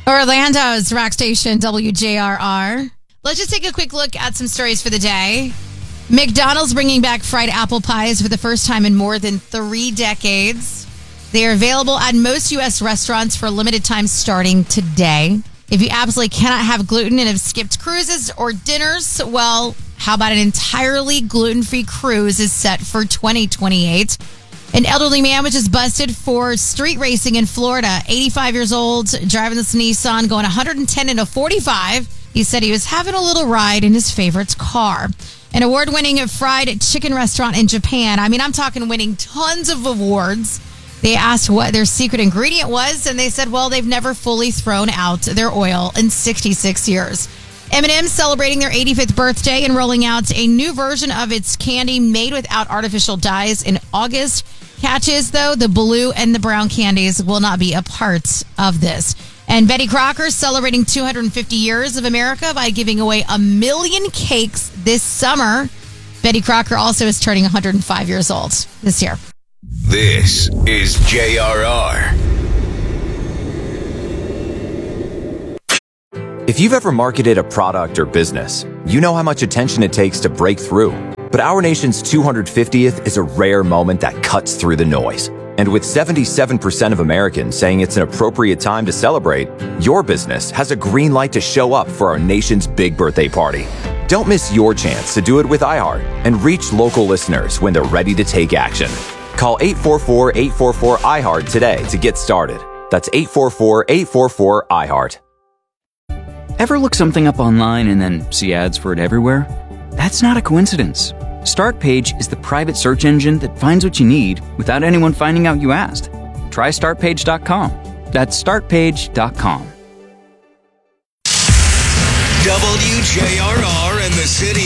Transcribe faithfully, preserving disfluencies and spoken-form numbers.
Orlando's rock station, W J R R. Let's just take a quick look at some stories for the day. McDonald's bringing back fried apple pies for the first time in more than three decades. They are available at most U S restaurants for a limited time starting today. If you absolutely cannot have gluten and have skipped cruises or dinners, well, how about an entirely gluten-free cruise is set for twenty twenty-eight. An elderly man was just busted for street racing in Florida. eighty-five years old, driving this Nissan, going one hundred ten in a forty-five. He said he was having a little ride in his favorite car. An award-winning fried chicken restaurant in Japan. I mean, I'm talking winning tons of awards. They asked what their secret ingredient was, and they said, well, they've never fully thrown out their oil in sixty-six years. M and M's celebrating their eighty-fifth birthday and rolling out a new version of its candy made without artificial dyes in August. Catch is, though, the blue and the brown candies will not be a part of this. And Betty Crocker celebrating two hundred fifty years of America by giving away a million cakes this summer. Betty Crocker also is turning one hundred five years old this year. This is J R R. If you've ever marketed a product or business, you know how much attention it takes to break through. But our nation's two hundred fiftieth is a rare moment that cuts through the noise. And with seventy-seven percent of Americans saying it's an appropriate time to celebrate, your business has a green light to show up for our nation's big birthday party. Don't miss your chance to do it with iHeart and reach local listeners when they're ready to take action. Call eight four four, eight four four, I HEART today to get started. That's eight four four, eight four four, I HEART. Ever look something up online and then see ads for it everywhere? That's not a coincidence. StartPage is the private search engine that finds what you need without anyone finding out you asked. Try start page dot com. That's start page dot com. W J R R and the city